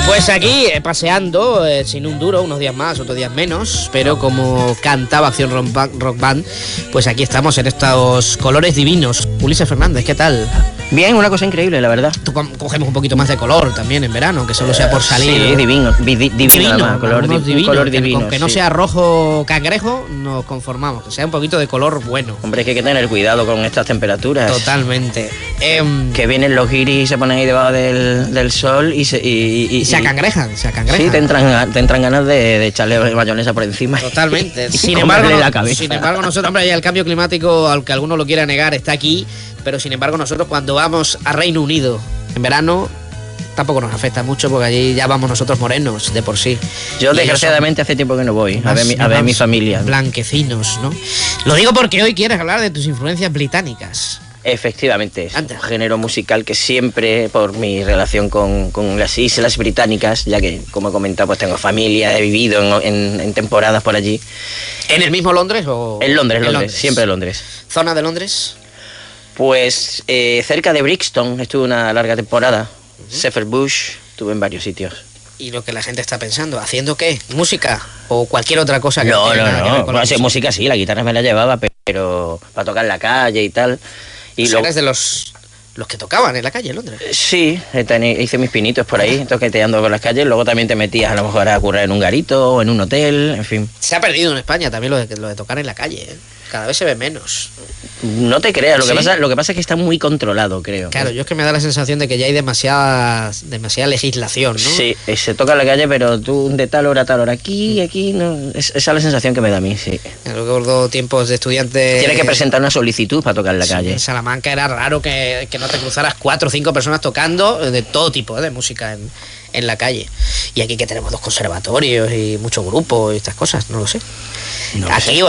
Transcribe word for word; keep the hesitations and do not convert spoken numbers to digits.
Pues aquí eh, paseando, eh, sin un duro, unos días más, otros días menos, pero como cantaba Acción Rock Band, Rock Band, pues aquí estamos en estos colores divinos. Ulises Fernández, ¿qué tal? Bien, una cosa increíble, la verdad. Tú co cogemos un poquito más de color también en verano, que solo sea por salir. Sí, divino, di divino, divino además, color, di divino, color que, divino. Con que no sí. sea rojo cangrejo, nos conformamos, que sea un poquito de color bueno. Hombre, es que hay que tener cuidado con estas temperaturas. Totalmente. Eh, que vienen los guiris y se ponen ahí debajo del, del sol y se, y, y, y se acangrejan, se acangrejan. Sí, te entran, te entran ganas de, de echarle mayonesa por encima. Totalmente. Y, sin, y embargo, no, la cabeza. sin embargo, nosotros, hombre, ya el cambio climático, aunque alguno lo quiera negar, está aquí. Pero sin embargo, nosotros cuando vamos a Reino Unido en verano, tampoco nos afecta mucho porque allí ya vamos nosotros morenos de por sí. Yo, desgraciadamente, hace tiempo que no voy a ver, mi, a ver mi familia. Blanquecinos, ¿no? Lo digo porque hoy quieres hablar de tus influencias británicas. Efectivamente, es Anda. un género musical que siempre, por mi relación con, con las islas británicas, ya que, como he comentado, pues tengo familia, he vivido en, en, en temporadas por allí. ¿En el mismo Londres o...? En Londres, en Londres, Londres, siempre en Londres. ¿Zona de Londres? Pues eh, cerca de Brixton estuve una larga temporada, uh-huh. Shepherd Bush, estuve en varios sitios. ¿Y lo que la gente está pensando? ¿Haciendo qué? ¿Música? ¿O cualquier otra cosa que no, no tenga no, nada no. que ver con Bueno, la sí, música? música sí, la guitarra me la llevaba, pero para tocar en la calle y tal. Y O sea, luego, eres de los, los que tocaban en la calle en Londres. sí, hice mis pinitos por ahí, toqueteando por las calles. Luego también te metías a lo mejor a currar en un garito o en un hotel, en fin. Se ha perdido en España también lo de, lo de tocar en la calle, ¿eh? Cada vez se ve menos. No te creas, lo, ¿Sí? que pasa, lo que pasa es que está muy controlado, creo. Claro, yo es que me da la sensación de que ya hay demasiada, demasiada legislación, ¿no? Sí, se toca en la calle, pero tú de tal hora a tal hora, aquí, aquí, no. Es, esa es la sensación que me da a mí, sí. Recuerdo tiempos de estudiante... Tienes que presentar una solicitud para tocar en la Sí, calle. en Salamanca era raro que, que no te cruzaras cuatro o cinco personas tocando de todo tipo, ¿eh? De música en, en la calle. Y aquí que tenemos dos conservatorios y muchos grupos y estas cosas, no lo sé. No aquí, sé.